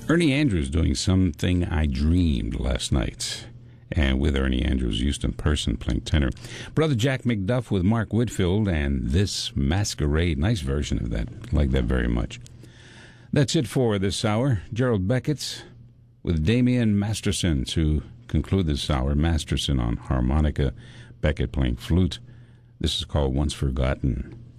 Ernie Andrews doing Something I Dreamed last night. And with Ernie Andrews, Houston Person playing tenor. Brother Jack McDuff with Mark Whitfield and This Masquerade. Nice version of that. Like that very much. That's it for this hour. Gerald Beckett's with Damian Masterson to conclude this hour. Masterson on harmonica, Beckett playing flute. This is called Once Forgotten.